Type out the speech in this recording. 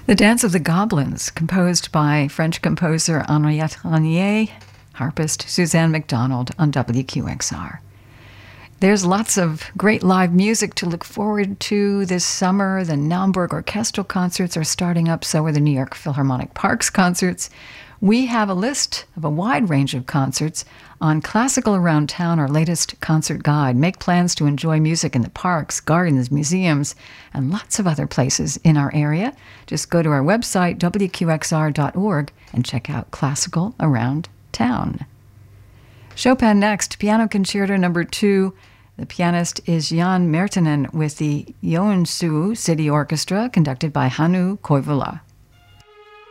The Dance of the Goblins, composed by French composer Henriette Ranier, harpist Suzanne McDonald on WQXR. There's lots of great live music to look forward to this summer. The Naumburg Orchestral concerts are starting up, so are the New York Philharmonic Parks concerts. We have a list of a wide range of concerts on Classical Around Town, our latest concert guide. Make plans to enjoy music in the parks, gardens, museums, and lots of other places in our area. Just go to our website, wqxr.org, and check out Classical Around Town. Chopin next, Piano Concerto No. 2. The pianist is Jan Mertinen with the Joensuu City Orchestra, conducted by Hannu Koivula.